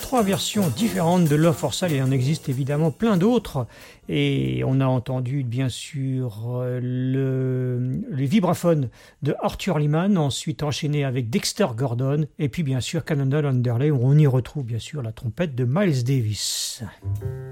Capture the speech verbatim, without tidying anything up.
trois versions différentes de Love for Sale. Il en existe évidemment plein d'autres. Et on a entendu bien sûr le, les vibraphones de Arthur Liman, ensuite enchaîné avec Dexter Gordon, et puis bien sûr Cannonball Adderley, où on y retrouve bien sûr la trompette de Miles Davis.